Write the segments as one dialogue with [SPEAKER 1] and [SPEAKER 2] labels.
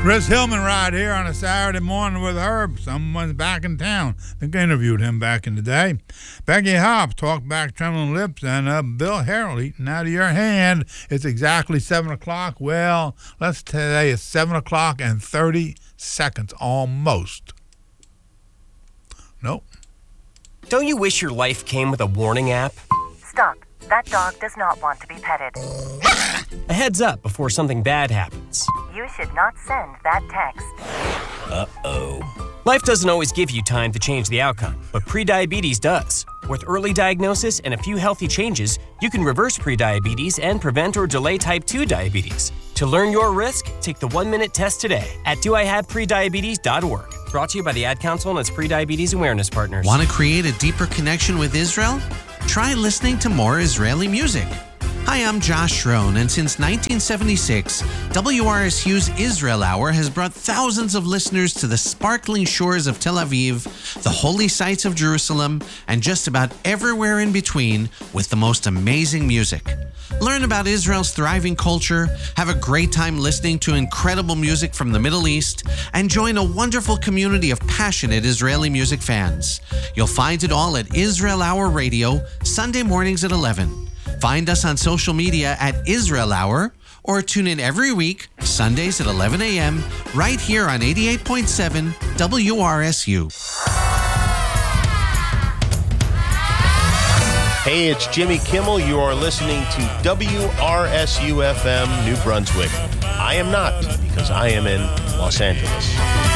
[SPEAKER 1] Chris Hillman right here on a Saturday morning with Herb. Someone's back in town. I think I interviewed him back in the day. Becky Hobbs, Talk Back Trembling Lips, and Bill Harrell, Eating Out of Your Hand. It's exactly 7 o'clock. Well, let's say it's 7 o'clock and 30 seconds almost. Nope.
[SPEAKER 2] Don't you wish your life came with a warning app?
[SPEAKER 3] Stop. That dog does not want to be petted.
[SPEAKER 2] A heads up before something bad happens.
[SPEAKER 3] You should not send that text.
[SPEAKER 2] Uh-oh. Life doesn't always give you time to change the outcome, but prediabetes does. With early diagnosis and a few healthy changes, you can reverse prediabetes and prevent or delay type 2 diabetes. To learn your risk, take the 1-minute test today at doihaveprediabetes.org. Brought to you by the Ad Council and its Prediabetes Awareness Partners.
[SPEAKER 4] Want to create a deeper connection with Israel? Try listening to more Israeli music. Hi, I'm Josh Schroen, and since 1976, WRSU's Israel Hour has brought thousands of listeners to the sparkling shores of Tel Aviv, the holy sites of Jerusalem, and just about everywhere in between with the most amazing music. Learn about Israel's thriving culture, have a great time listening to incredible music from the Middle East, and join a wonderful community of passionate Israeli music fans. You'll find it all at Israel Hour Radio, Sunday mornings at 11. Find us on social media at Israel Hour, or tune in every week, Sundays at 11 a.m., right here on 88.7 WRSU.
[SPEAKER 5] Hey, it's Jimmy Kimmel. You are listening to WRSU-FM New Brunswick. I am not, because I am in Los Angeles.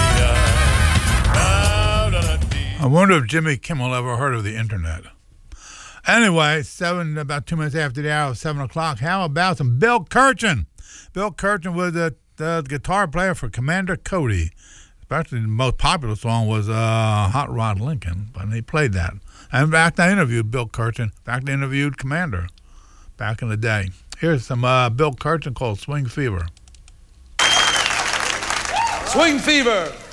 [SPEAKER 1] I wonder if Jimmy Kimmel ever heard of the internet. Anyway, about 2 minutes after the hour of 7 o'clock, how about some Bill Kirchen? Bill Kirchen was the guitar player for Commander Cody. Especially the most popular song was Hot Rod Lincoln, but he played that. And in fact, I interviewed Bill Kirchen. In fact, I interviewed Commander back in the day. Here's some Bill Kirchen called Swing Fever.
[SPEAKER 6] Swing Fever.